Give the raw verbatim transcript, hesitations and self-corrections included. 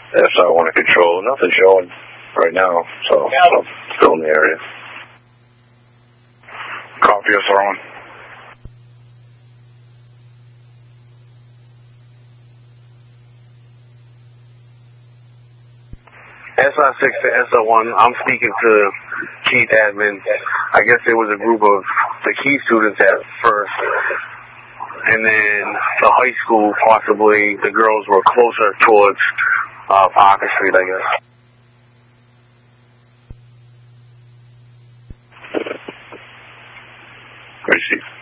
S I one to control. Nothing showing right now, so I'm still in the area. Copy, S R one. S I six to S O one, I'm speaking to Chief Admin. I guess there was a group of the Key students at first, and then the high school, possibly the girls were closer towards uh, Parker Street, I guess. Receive.